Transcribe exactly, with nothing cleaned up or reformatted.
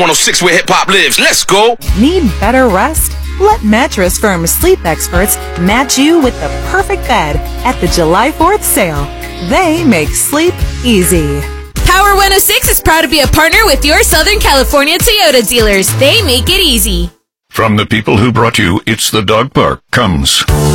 one oh six where hip hop lives. Let's go. Need better rest? Let Mattress Firm sleep experts match you with the perfect bed at the July fourth sale. They make sleep easy. Power one oh six is proud to be a partner with your Southern California Toyota dealers. They make it easy. From the people who brought you It's the Dog Park comes